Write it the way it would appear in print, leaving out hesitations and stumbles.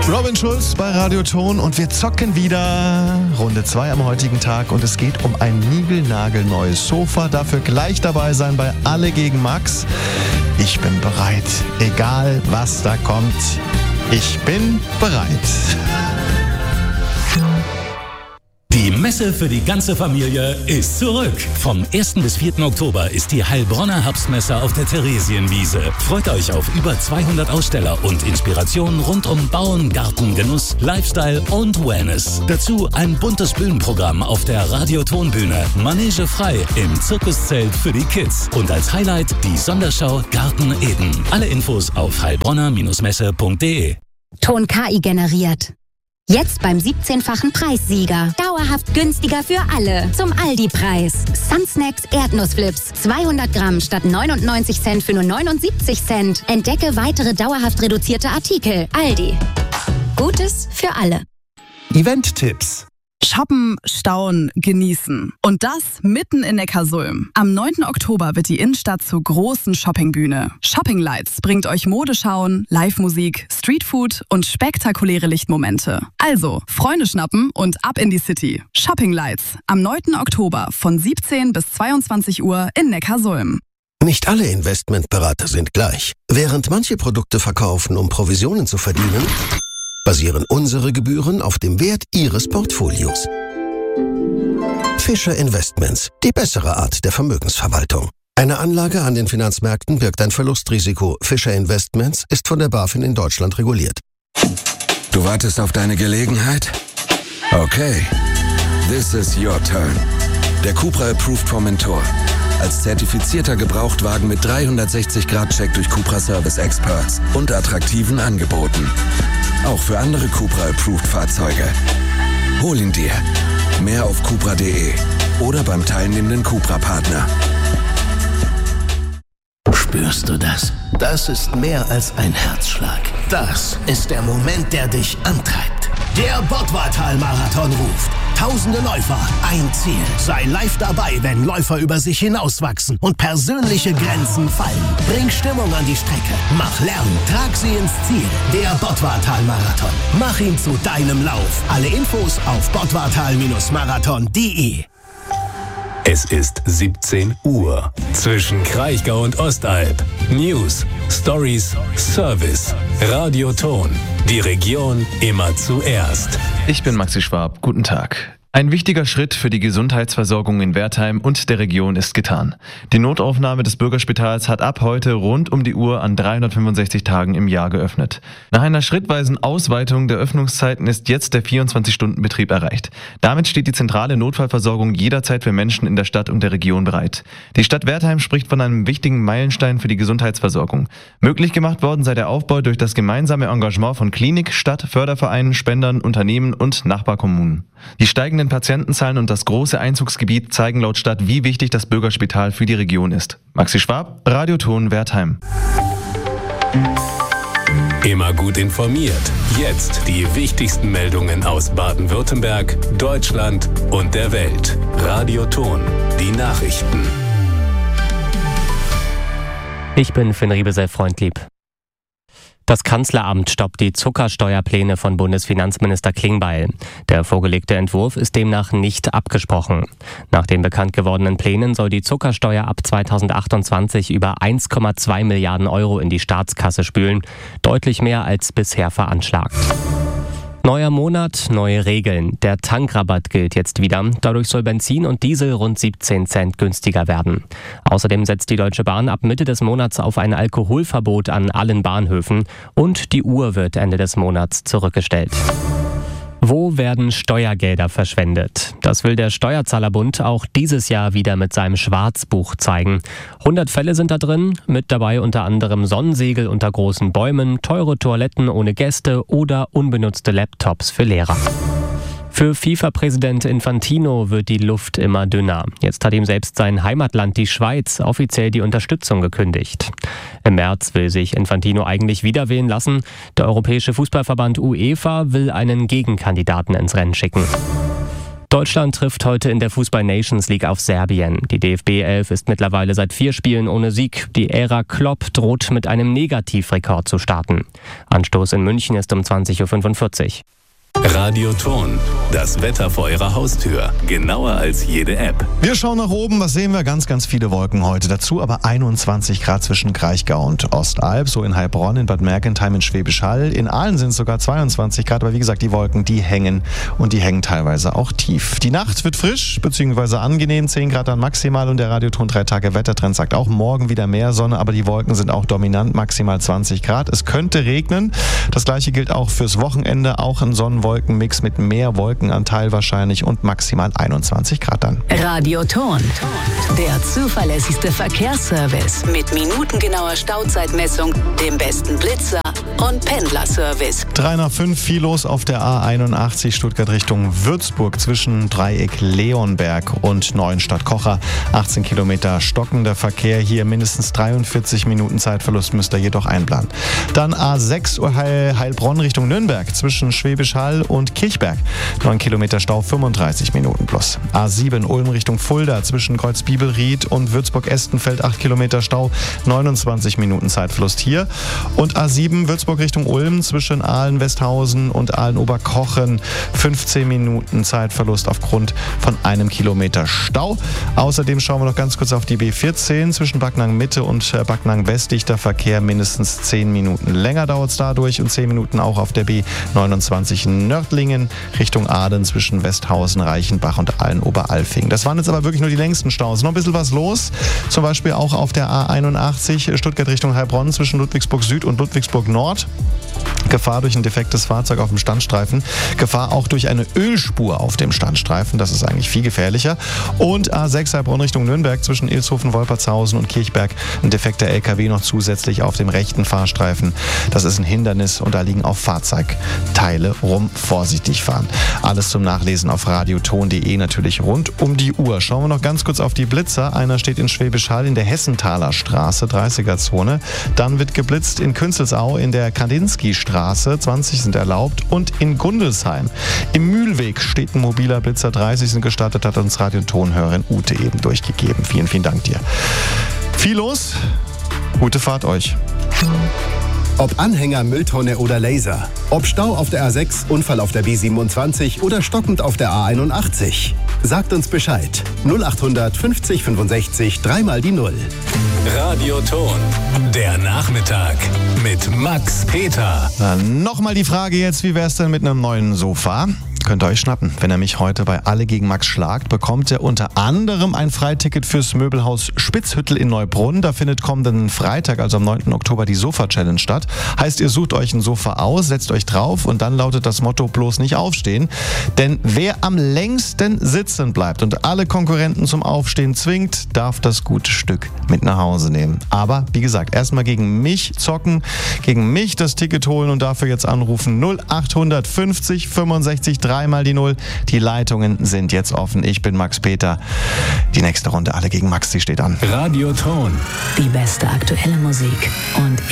Robin Schulz bei Radio Ton und wir zocken wieder Runde 2 am heutigen Tag und es geht um ein niegelnagelneues Sofa. Dafür gleich dabei sein bei Alle gegen Max. Ich bin bereit, egal was da kommt. Ich bin bereit. Die Messe für die ganze Familie ist zurück. Vom 1. bis 4. Oktober ist die Heilbronner Herbstmesse auf der Theresienwiese. Freut euch auf über 200 Aussteller und Inspirationen rund um Bauen, Garten, Genuss, Lifestyle und Wellness. Dazu ein buntes Bühnenprogramm auf der Radio-Ton-Bühne. Manege frei im Zirkuszelt für die Kids. Und als Highlight die Sonderschau Garten Eden. Alle Infos auf heilbronner-messe.de. Ton KI generiert. Jetzt beim 17-fachen Preissieger. Dauerhaft günstiger für alle. Zum Aldi-Preis. Sunsnacks Erdnussflips. 200 Gramm statt 99 Cent für nur 79 Cent. Entdecke weitere dauerhaft reduzierte Artikel. Aldi. Gutes für alle. Event-Tipps. Shoppen, staunen, genießen. Und das mitten in Neckarsulm. Am 9. Oktober wird die Innenstadt zur großen Shoppingbühne. Shopping Lights bringt euch Modeschauen, Live-Musik, Streetfood und spektakuläre Lichtmomente. Also, Freunde schnappen und ab in die City. Shopping Lights am 9. Oktober von 17 bis 22 Uhr in Neckarsulm. Nicht alle Investmentberater sind gleich. Während manche Produkte verkaufen, um Provisionen zu verdienen, basieren unsere Gebühren auf dem Wert Ihres Portfolios. Fischer Investments, die bessere Art der Vermögensverwaltung. Eine Anlage an den Finanzmärkten birgt ein Verlustrisiko. Fischer Investments ist von der BaFin in Deutschland reguliert. Du wartest auf deine Gelegenheit? Okay. This is your turn. Der Cupra Approved Formentor. Als zertifizierter Gebrauchtwagen mit 360-Grad-Check durch Cupra Service Experts und attraktiven Angeboten. Auch für andere Cupra-Approved-Fahrzeuge. Hol ihn dir. Mehr auf cupra.de oder beim teilnehmenden Cupra-Partner. Spürst du das? Das ist mehr als ein Herzschlag. Das ist der Moment, der dich antreibt. Der Bottwartal-Marathon ruft. Tausende Läufer, ein Ziel. Sei live dabei, wenn Läufer über sich hinauswachsen und persönliche Grenzen fallen. Bring Stimmung an die Strecke. Mach Lärm. Trag sie ins Ziel. Der Bottwartal-Marathon. Mach ihn zu deinem Lauf. Alle Infos auf bottwartal-marathon.de. Es ist 17 Uhr. Zwischen Kraichgau und Ostalb. News, Stories, Service. Radio Ton. Die Region immer zuerst. Ich bin Maxi Schwab. Guten Tag. Ein wichtiger Schritt für die Gesundheitsversorgung in Wertheim und der Region ist getan. Die Notaufnahme des Bürgerspitals hat ab heute rund um die Uhr an 365 Tagen im Jahr geöffnet. Nach einer schrittweisen Ausweitung der Öffnungszeiten ist jetzt der 24-Stunden-Betrieb erreicht. Damit steht die zentrale Notfallversorgung jederzeit für Menschen in der Stadt und der Region bereit. Die Stadt Wertheim spricht von einem wichtigen Meilenstein für die Gesundheitsversorgung. Möglich gemacht worden sei der Aufbau durch das gemeinsame Engagement von Klinik, Stadt, Fördervereinen, Spendern, Unternehmen und Nachbarkommunen. Die steigenden Patientenzahlen und das große Einzugsgebiet zeigen laut Stadt, wie wichtig das Bürgerspital für die Region ist. Maxi Schwab, Radio Ton Wertheim. Immer gut informiert. Jetzt die wichtigsten Meldungen aus Baden-Württemberg, Deutschland und der Welt. Radio Ton, die Nachrichten. Ich bin Finn Riebesell, Freundlieb. Das Kanzleramt stoppt die Zuckersteuerpläne von Bundesfinanzminister Klingbeil. Der vorgelegte Entwurf ist demnach nicht abgesprochen. Nach den bekannt gewordenen Plänen soll die Zuckersteuer ab 2028 über 1,2 Milliarden Euro in die Staatskasse spülen, deutlich mehr als bisher veranschlagt. Neuer Monat, neue Regeln. Der Tankrabatt gilt jetzt wieder. Dadurch soll Benzin und Diesel rund 17 Cent günstiger werden. Außerdem setzt die Deutsche Bahn ab Mitte des Monats auf ein Alkoholverbot an allen Bahnhöfen und die Uhr wird Ende des Monats zurückgestellt. Wo werden Steuergelder verschwendet? Das will der Steuerzahlerbund auch dieses Jahr wieder mit seinem Schwarzbuch zeigen. 100 Fälle sind da drin, mit dabei unter anderem Sonnensegel unter großen Bäumen, teure Toiletten ohne Gäste oder unbenutzte Laptops für Lehrer. Für FIFA-Präsident Infantino wird die Luft immer dünner. Jetzt hat ihm selbst sein Heimatland, die Schweiz, offiziell die Unterstützung gekündigt. Im März will sich Infantino eigentlich wieder wählen lassen. Der Europäische Fußballverband UEFA will einen Gegenkandidaten ins Rennen schicken. Deutschland trifft heute in der Fußball-Nations League auf Serbien. Die DFB-11 ist mittlerweile seit 4 Spielen ohne Sieg. Die Ära Klopp droht mit einem Negativrekord zu starten. Anstoß in München ist um 20.45 Uhr. Radioton, das Wetter vor Ihrer Haustür. Genauer als jede App. Wir schauen nach oben, was sehen wir? Ganz, ganz viele Wolken heute. Dazu aber 21 Grad zwischen Kraichgau und Ostalb, so in Heilbronn, in Bad Mergentheim, in Schwäbisch Hall. In Aalen sind es sogar 22 Grad, aber wie gesagt, die Wolken, die hängen und die hängen teilweise auch tief. Die Nacht wird frisch bzw. angenehm, 10 Grad dann maximal und der Radioton 3 Tage Wettertrend sagt auch morgen wieder mehr Sonne, aber die Wolken sind auch dominant, maximal 20 Grad. Es könnte regnen. Das gleiche gilt auch fürs Wochenende, auch ein Sonnenwolkenmix mit mehr Wolkenanteil wahrscheinlich und maximal 21 Grad dann. Radioton, der zuverlässigste Verkehrsservice mit minutengenauer Stauzeitmessung, dem besten Blitzer und Pendlerservice. 3 nach 5, viel los auf der A81 Stuttgart Richtung Würzburg zwischen Dreieck Leonberg und Neuenstadt-Kocher. 18 Kilometer stockender Verkehr, hier mindestens 43 Minuten Zeitverlust müsst ihr jedoch einplanen. Dann A6 Heilbronn Richtung Nürnberg zwischen Schwäbisch Hall und Kirchberg. 9 Kilometer Stau, 35 Minuten plus. A7 Ulm Richtung Fulda zwischen Kreuzbibelried und Würzburg-Estenfeld 8 Kilometer Stau, 29 Minuten Zeitverlust hier. Und A7 Würzburg Richtung Ulm zwischen Aalen-Westhausen und Aalen-Oberkochen 15 Minuten Zeitverlust aufgrund von 1 Kilometer Stau. Außerdem schauen wir noch ganz kurz auf die B14 zwischen Backnang Mitte und Backnang West. Dichter Verkehr, mindestens 10 Minuten länger dauert es dadurch und 10 Minuten auch auf der B29 Nördlingen Richtung Aden zwischen Westhausen, Reichenbach und Aalen-Oberalfing. Das waren jetzt aber wirklich nur die längsten Staus. Noch ein bisschen was los, zum Beispiel auch auf der A81 Stuttgart Richtung Heilbronn zwischen Ludwigsburg Süd und Ludwigsburg Nord. Gefahr durch ein defektes Fahrzeug auf dem Standstreifen. Gefahr auch durch eine Ölspur auf dem Standstreifen. Das ist eigentlich viel gefährlicher. Und A6 Heilbronn Richtung Nürnberg zwischen Ilshofen, Wolpertshausen und Kirchberg. Ein defekter LKW noch zusätzlich auf dem rechten Fahrstreifen. Das ist ein Hindernis und da liegen auch Fahrzeugteile rum. Vorsichtig fahren. Alles zum Nachlesen auf radioton.de, natürlich rund um die Uhr. Schauen wir noch ganz kurz auf die Blitzer. Einer steht in Schwäbisch Hall in der Hessenthaler Straße, 30er-Zone. Dann wird geblitzt in Künzelsau in der Kandinsky-Straße, 20 sind erlaubt. Und in Gundelsheim im Mühlweg steht ein mobiler Blitzer, 30 sind gestartet, hat uns Radiotonhörerin Ute eben durchgegeben. Vielen, vielen Dank dir. Viel los, gute Fahrt euch. Ob Anhänger, Mülltonne oder Laser. Ob Stau auf der A6, Unfall auf der B27 oder stockend auf der A81. Sagt uns Bescheid. 0800 50 65 3 die 0. Radioton, der Nachmittag mit Max Peter. Nochmal die Frage jetzt, wie wär's denn mit einem neuen Sofa? Könnt ihr euch schnappen. Wenn er mich heute bei Alle gegen Max schlagt, bekommt er unter anderem ein Freiticket fürs Möbelhaus Spitzhüttel in Neubrunn. Da findet kommenden Freitag, also am 9. Oktober, die Sofa-Challenge statt. Heißt, ihr sucht euch ein Sofa aus, setzt euch drauf und dann lautet das Motto, bloß nicht aufstehen. Denn wer am längsten sitzen bleibt und alle Konkurrenten zum Aufstehen zwingt, darf das gute Stück mit nach Hause nehmen. Aber, wie gesagt, erstmal gegen mich zocken, gegen mich das Ticket holen und dafür jetzt anrufen 0800 50 65 3 die 0. Die Leitungen sind jetzt offen. Ich bin Max Peter. Die nächste Runde Alle gegen Max, die steht an. Radioton. Die beste aktuelle Musik und